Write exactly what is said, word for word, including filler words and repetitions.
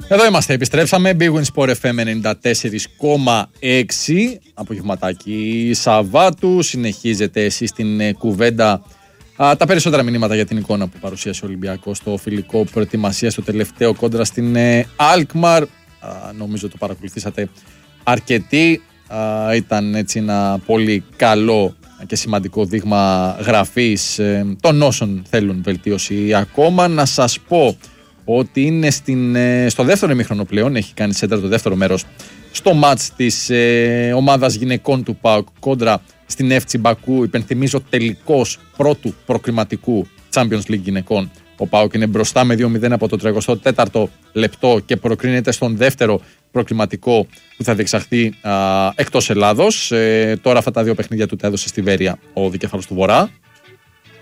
Εδώ είμαστε, επιστρέψαμε. Big Win Sport εφ εμ ενενήντα τέσσερα κόμμα έξι. Απογευματάκι Σαββάτου. Συνεχίζετε εσείς την ε, κουβέντα. Α, τα περισσότερα μηνύματα για την εικόνα που παρουσίασε ο Ολυμπιακός στο φιλικό προετοιμασία στο τελευταίο κόντρα στην ε, Alkmaar. Α, νομίζω το παρακολουθήσατε αρκετοί. Α, ήταν έτσι ένα πολύ καλό και σημαντικό δείγμα γραφής ε, των όσων θέλουν βελτίωση ακόμα. Να σας πω ότι είναι στην, στο δεύτερο ημίχρονο πλέον, έχει κάνει σέντρα το δεύτερο μέρος στο μάτς της ε, ομάδας γυναικών του ΠΑΟΚ κόντρα στην εφ σι Μπακού. Υπενθυμίζω τελικός πρώτου προκριματικού Champions League γυναικών. Ο ΠΑΟΚ είναι μπροστά με δύο μηδέν από το τριάντα τέταρτο λεπτό και προκρίνεται στον δεύτερο προκριματικό που θα διεξαχθεί α, εκτός Ελλάδος. Ε, τώρα αυτά τα δύο παιχνίδια του τα έδωσε στη Βέρεια ο δικέφαλος του Βορρά.